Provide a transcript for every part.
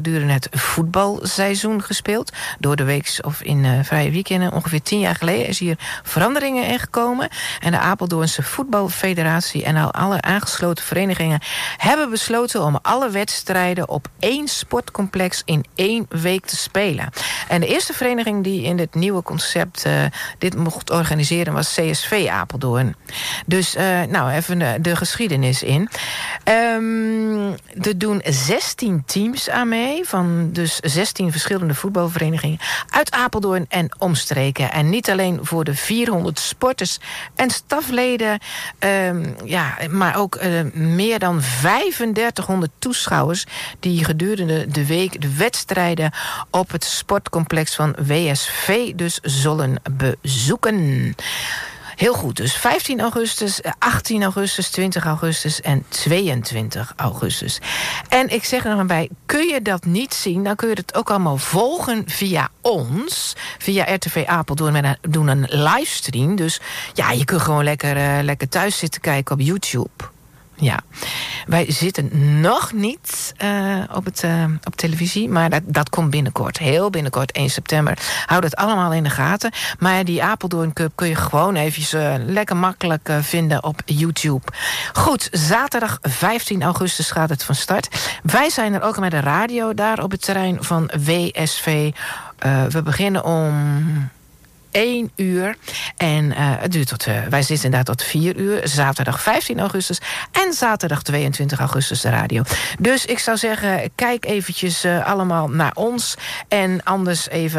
gedurende het voetbalseizoen gespeeld. Door de week of in vrije weekenden. Ongeveer 10 jaar geleden is hier veranderingen in gekomen. En de Apeldoornse Voetbalfederatie en al alle aangesloten verenigingen hebben besloten om alle wedstrijden op 1 sportcomplex in 1 week te spelen. En de eerste vereniging die in dit nieuwe concept dit mocht organiseren was CSV Apeldoorn. Dus even de geschiedenis in. Er doen 16 teams aan mee, van dus 16 verschillende voetbalverenigingen uit Apeldoorn en omstreken. En niet alleen voor de 400 sporters en stafleden, maar ook meer dan 3500 toeschouwers die gedurende de week de wedstrijden op het sportcomplex van WSV dus zullen bezoeken. Heel goed, dus 15 augustus, 18 augustus, 20 augustus en 22 augustus. En ik zeg er nog maar bij, kun je dat niet zien, dan kun je het ook allemaal volgen via ons, via RTV Apeldoorn. We doen een livestream, dus ja, je kunt gewoon lekker thuis zitten kijken op YouTube. Ja, wij zitten nog niet op televisie, maar dat komt binnenkort. Heel binnenkort, 1 september. Houd het allemaal in de gaten. Maar die Apeldoorn Cup kun je gewoon even lekker makkelijk vinden op YouTube. Goed, zaterdag 15 augustus gaat het van start. Wij zijn er ook met de radio daar op het terrein van WSV. We beginnen om 1 uur. En het duurt wij zitten inderdaad tot 4 uur. Zaterdag 15 augustus en zaterdag 22 augustus de radio. Dus ik zou zeggen, kijk eventjes allemaal naar ons. En anders even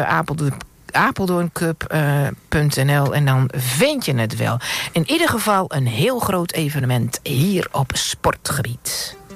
apeldoorncup.nl en dan vind je het wel. In ieder geval een heel groot evenement hier op Sportgebied.